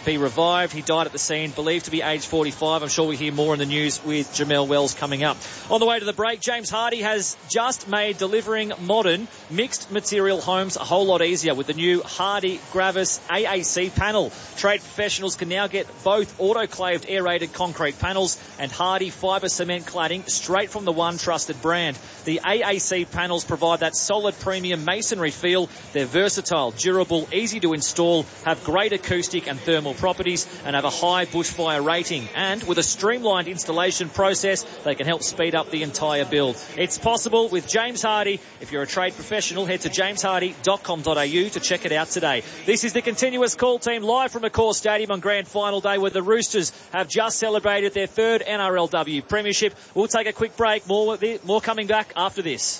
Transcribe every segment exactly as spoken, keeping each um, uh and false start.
be revived. He died at the scene, believed to be age forty-five. I'm sure we hear more in the news with Jamel Wells coming up. On the way to the break, James Hardie has just made delivering modern mixed material homes a whole lot easier with the new Hardie Gravis A A C panel. Trade professionals can now get both autoclaved aerated concrete panels and Hardie fibre cement cladding straight from the one trusted brand. The A A C panels provide that solid premium masonry feel. They're versatile, durable, easy to install, have great acoustic and thermal properties, and have a high bushfire rating. And with a streamlined installation process, they can help speed up the entire build. It's possible with James Hardie. If you're a trade professional, head to james hardie dot com dot a u to check it out today. This is the Continuous Call Team live from Accor Stadium on Grand Final Day, where the Roosters have just celebrated their third N R L W premiership. We'll take a quick break. More, more coming back after this.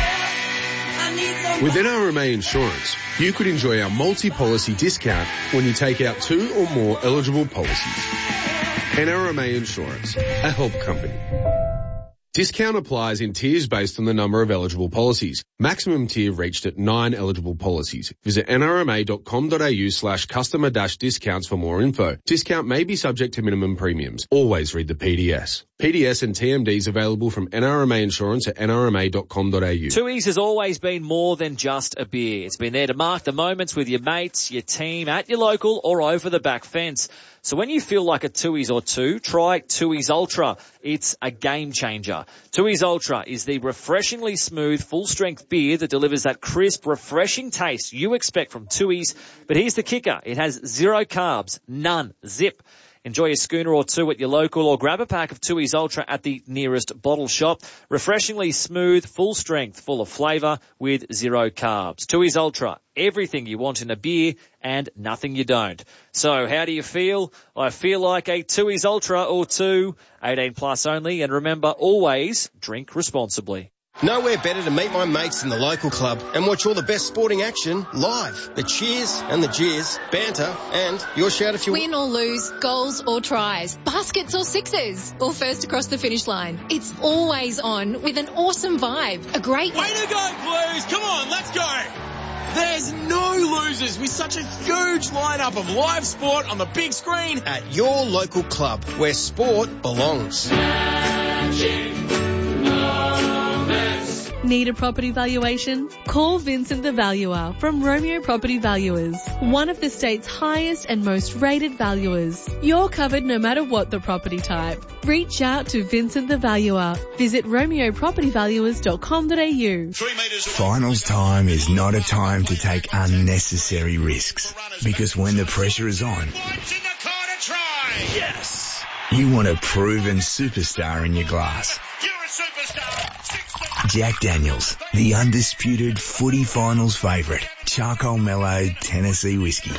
With N R M A Insurance, you could enjoy our multi-policy discount when you take out two or more eligible policies. N R M A Insurance, a help company. Discount applies in tiers based on the number of eligible policies. Maximum tier reached at nine eligible policies. Visit n r m a dot com dot a u slash customer dash discounts for more info. Discount may be subject to minimum premiums. Always read the P D S. P D S and T M Ds available from N R M A Insurance at n r m a dot com dot a u. Tooheys has always been more than just a beer. It's been there to mark the moments with your mates, your team, at your local or over the back fence. So when you feel like a Tooheys or two, try Tooheys Ultra. It's a game changer. Tooheys Ultra is the refreshingly smooth, full-strength beer that delivers that crisp, refreshing taste you expect from Tooheys. But here's the kicker. It has zero carbs, none, zip. Enjoy a schooner or two at your local or grab a pack of Tooheys Ultra at the nearest bottle shop. Refreshingly smooth, full strength, full of flavour with zero carbs. Tooheys Ultra, everything you want in a beer and nothing you don't. So how do you feel? I feel like a Tooheys Ultra or two, eighteen plus only. And remember, always drink responsibly. Nowhere better to meet my mates in the local club and watch all the best sporting action live. The cheers and the jeers, banter, and your shout if you win or lose, goals or tries, baskets or sixes, or first across the finish line. It's always on with an awesome vibe. A great... Way to go, Blues! Come on, let's go! There's no losers with such a huge lineup of live sport on the big screen at your local club where sport belongs. Need a property valuation? Call Vincent the Valuer from Romeo Property Valuers, one of the state's highest and most rated valuers. You're covered no matter what the property type. Reach out to Vincent the Valuer. Visit romeo property valuers dot com dot a u. Finals time is not a time to take unnecessary risks, because when the pressure is on, yes, you want a proven superstar in your glass. You're a superstar. Jack Daniels, the undisputed footy finals favourite. Charcoal mellowed Tennessee whiskey.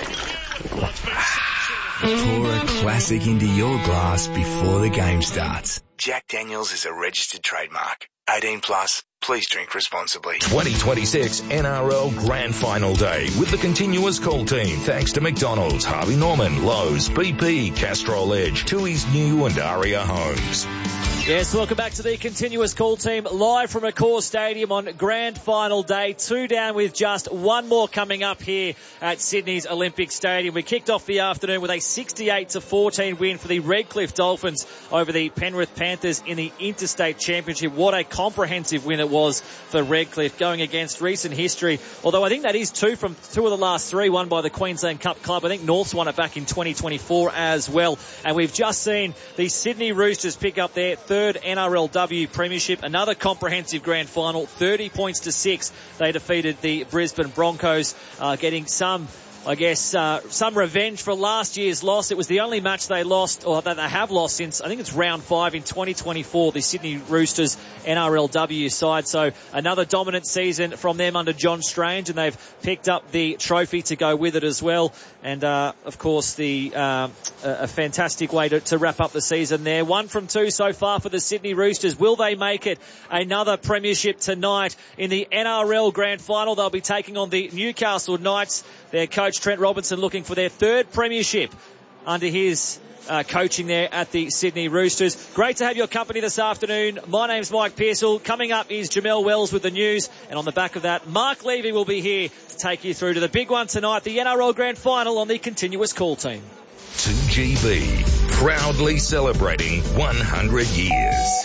Pour a classic into your glass before the game starts. Jack Daniels is a registered trademark. eighteen plus. Please drink responsibly. twenty twenty-six N R L Grand Final Day with the Continuous Call Team. Thanks to McDonald's, Harvey Norman, Lowe's, B P, Castrol Edge, Tooheys New and Aria Homes. Yes, welcome back to the Continuous Call Team live from Accor Stadium on Grand Final Day. Two down with just one more coming up here at Sydney's Olympic Stadium. We kicked off the afternoon with a sixty-eight to fourteen win for the Redcliffe Dolphins over the Penrith Panthers in the Interstate Championship. What a comprehensive win it was for Redcliffe, going against recent history. Although I think that is two from two of the last three won by the Queensland Cup club. I think Norths won it back in twenty twenty-four as well. And we've just seen the Sydney Roosters pick up their third N R L W premiership. Another comprehensive grand final, thirty points to six. They defeated the Brisbane Broncos, uh, getting some I guess, uh, some revenge for last year's loss. It was the only match they lost, or that they have lost since, I think it's round five in twenty twenty-four, the Sydney Roosters N R L W side. So another dominant season from them under John Strange, and they've picked up the trophy to go with it as well. And, uh, of course, the, uh, a fantastic way to, to wrap up the season there. One from two so far for the Sydney Roosters. Will they make it another premiership tonight in the N R L Grand Final? They'll be taking on the Newcastle Knights. Their coach Trent Robinson looking for their third premiership under his uh, coaching there at the Sydney Roosters. Great to have your company this afternoon. My name's Mike Pearsall. Coming up is Jamel Wells with the news, and on the back of that, Mark Levy will be here to take you through to the big one tonight, the N R L Grand Final on the continuous call team. two G B, proudly celebrating one hundred years.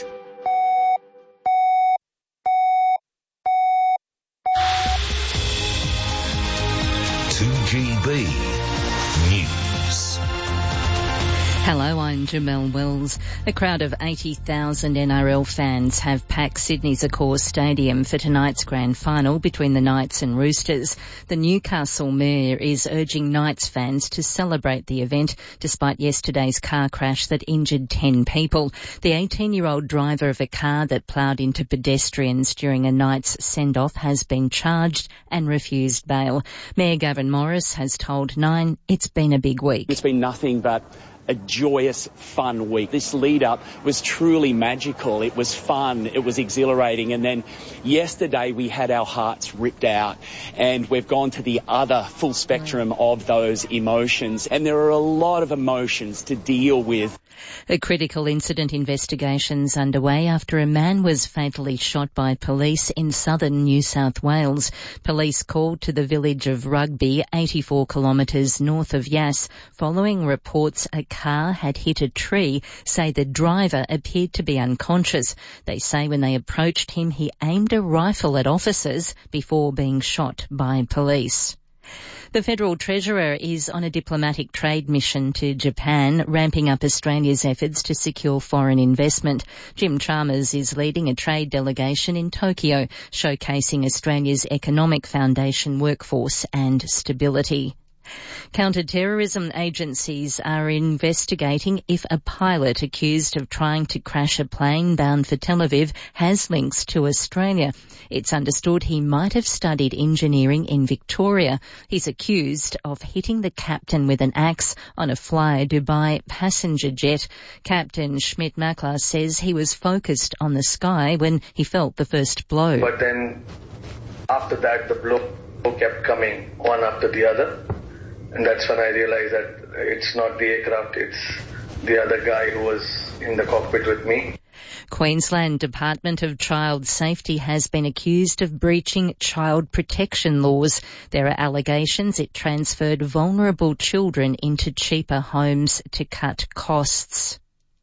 two G B News. Hello, I'm Jamel Wells. A crowd of eighty thousand N R L fans have packed Sydney's Accor Stadium for tonight's grand final between the Knights and Roosters. The Newcastle Mayor is urging Knights fans to celebrate the event despite yesterday's car crash that injured ten people. The eighteen-year-old driver of a car that ploughed into pedestrians during a Knights send-off has been charged and refused bail. Mayor Gavin Morris has told Nine it's been a big week. It's been nothing but a joyous, fun week. This lead-up was truly magical. It was fun. It was exhilarating. And then yesterday we had our hearts ripped out, and we've gone to the other full spectrum of those emotions. And there are a lot of emotions to deal with. A critical incident investigation's underway after a man was fatally shot by police in southern New South Wales. Police called to the village of Rugby, eighty-four kilometres north of Yass, following reports a car had hit a tree, say the driver appeared to be unconscious. They say when they approached him, he aimed a rifle at officers before being shot by police. The Federal Treasurer is on a diplomatic trade mission to Japan, ramping up Australia's efforts to secure foreign investment. Jim Chalmers is leading a trade delegation in Tokyo, showcasing Australia's economic foundation, workforce and stability. Counter-terrorism agencies are investigating if a pilot accused of trying to crash a plane bound for Tel Aviv has links to Australia. It's understood he might have studied engineering in Victoria. He's accused of hitting the captain with an axe on a Fly Dubai passenger jet. Captain Schmidt-Makler says he was focused on the sky when he felt the first blow. But then after that, the blow kept coming one after the other. And that's when I realized that it's not the aircraft, it's the other guy who was in the cockpit with me. Queensland Department of Child Safety has been accused of breaching child protection laws. There are allegations it transferred vulnerable children into cheaper homes to cut costs.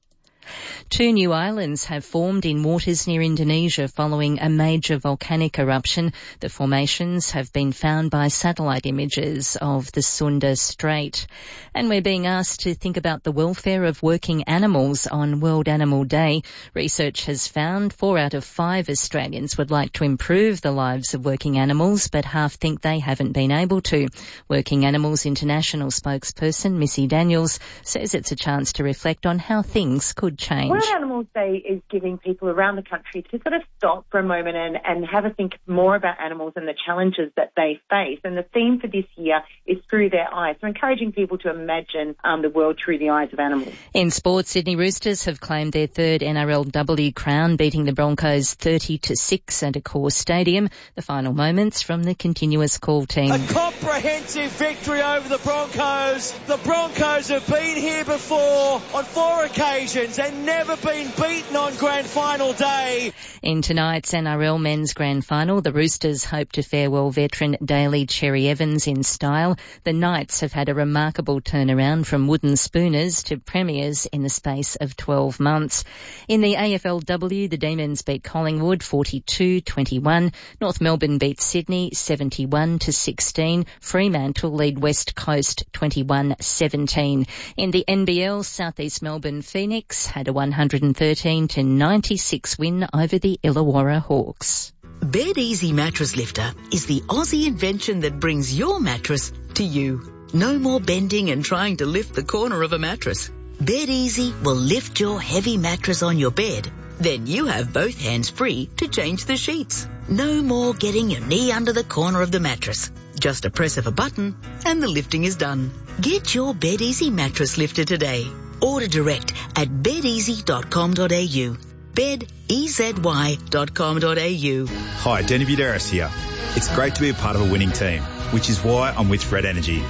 Two new islands have formed in waters near Indonesia following a major volcanic eruption. The formations have been found by satellite images of the Sunda Strait. And we're being asked to think about the welfare of working animals on World Animal Day. Research has found four out of five Australians would like to improve the lives of working animals, but half think they haven't been able to. Working Animals International spokesperson Missy Daniels says it's a chance to reflect on how things could change. World Animals Day is giving people around the country to sort of stop for a moment and, and have a think more about animals and the challenges that they face. And the theme for this year is Through Their Eyes, so encouraging people to imagine um, the world through the eyes of animals. In sports, Sydney Roosters have claimed their third N R L W crown, beating the Broncos thirty to six at Accor Stadium. The final moments from the continuous call team. A comprehensive victory over the Broncos. The Broncos have been here before on four occasions and never been beaten on Grand Final Day. In tonight's N R L Men's Grand Final, the Roosters hope to farewell veteran Daly Cherry Evans in style. The Knights have had a remarkable turnaround from wooden spooners to premiers in the space of twelve months. In the A F L W, the Demons beat Collingwood forty-two twenty-one. North Melbourne beat Sydney seventy-one to sixteen. Fremantle lead West Coast twenty-one seventeen. In the N B L, South East Melbourne Phoenix had a one hundred thirteen to ninety-six win over the Illawarra Hawks. Bed Easy Mattress Lifter is the Aussie invention that brings your mattress to you. No more bending and trying to lift the corner of a mattress. Bed Easy will lift your heavy mattress on your bed. Then you have both hands free to change the sheets. No more getting your knee under the corner of the mattress. Just a press of a button and the lifting is done. Get your Bed Easy mattress lifter today. Order direct at bed easy dot com dot a u. bed easy dot com dot a u. Hi, Danny Buderis here. It's great to be a part of a winning team, which is why I'm with Red Energy.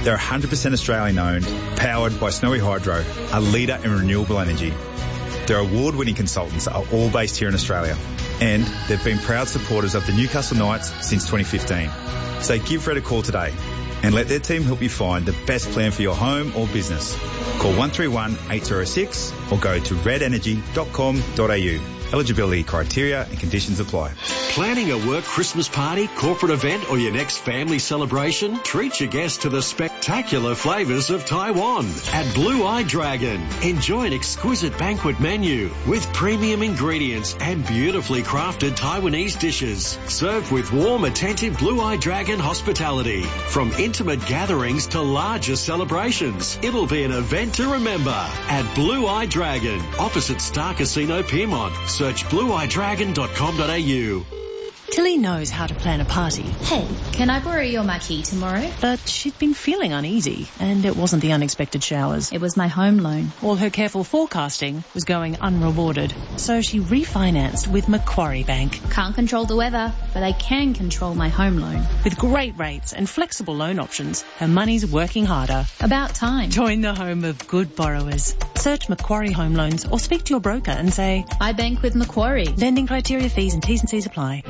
They're one hundred percent Australian owned, powered by Snowy Hydro, a leader in renewable energy. Their award-winning consultants are all based here in Australia, and they've been proud supporters of the Newcastle Knights since twenty fifteen. So give Red a call today and let their team help you find the best plan for your home or business. Call one three one, eight zero six or go to red energy dot com dot a u. Eligibility criteria and conditions apply. Planning a work Christmas party, corporate event or your next family celebration? Treat your guests to the spectacular flavours of Taiwan at Blue Eye Dragon. Enjoy an exquisite banquet menu with premium ingredients and beautifully crafted Taiwanese dishes. Served with warm, attentive Blue Eye Dragon hospitality. From intimate gatherings to larger celebrations, it'll be an event to remember at Blue Eye Dragon, opposite Star Casino Piermont. Search blue eye dragon dot com dot a u. Tilly knows how to plan a party. Hey, can I borrow your marquee tomorrow? But she'd been feeling uneasy, and it wasn't the unexpected showers. It was my home loan. All her careful forecasting was going unrewarded, so she refinanced with Macquarie Bank. Can't control the weather, but I can control my home loan. With great rates and flexible loan options, her money's working harder. About time. Join the home of good borrowers. Search Macquarie Home Loans or speak to your broker and say, I bank with Macquarie. Lending criteria, fees and T's and C's apply.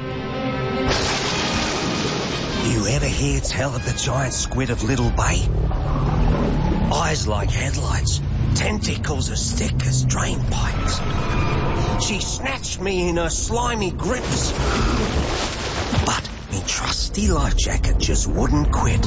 You ever hear tell of the giant squid of Little Bay? Eyes like headlights, tentacles as thick as drain pipes. She snatched me in her slimy grips. But me trusty life jacket just wouldn't quit.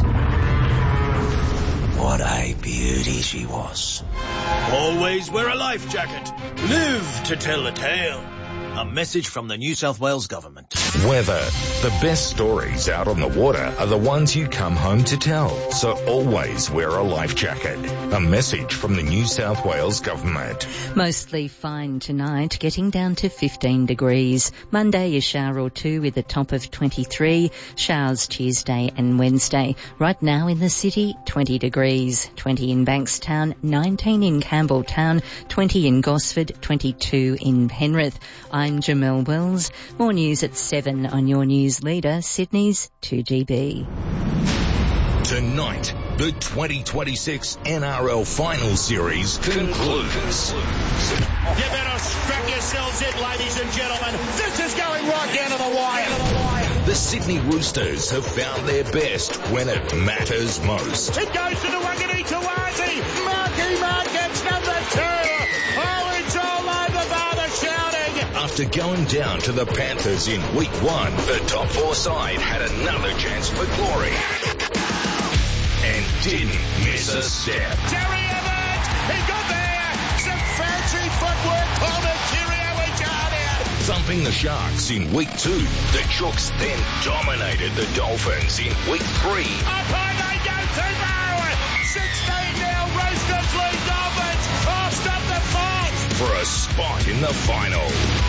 What a beauty she was. Always wear a life jacket. Live to tell the tale. A message from the New South Wales Government. Weather. The best stories out on the water are the ones you come home to tell. So always wear a life jacket. A message from the New South Wales Government. Mostly fine tonight, getting down to fifteen degrees. Monday a shower or two with a top of twenty-three. Showers Tuesday and Wednesday. Right now in the city, twenty degrees. twenty in Bankstown, nineteen in Campbelltown, twenty in Gosford, twenty-two in Penrith. I'm Jamel Wells. More news at seven on your news leader, Sydney's two G B. Tonight, the twenty twenty-six N R L Final Series concludes. You better strap yourselves in, ladies and gentlemen. This is going right down to the wire. The Sydney Roosters have found their best when it matters most. It goes to the Wangani Tawazi. Marky Mark gets number two. Oh, it's all over, Barber shouting. After going down to the Panthers in week one, the top four side had another chance for glory. And didn't miss a step. Terry Evans, he got there. Some fancy footwork. Palmer, Kirio and Jardia. Thumping the Sharks in week two, the Chooks then dominated the Dolphins in week three. Up high they go, Tubo. sixteen now, Roosters lead Dolphins. Oh, stop the fight. For a spot in the final.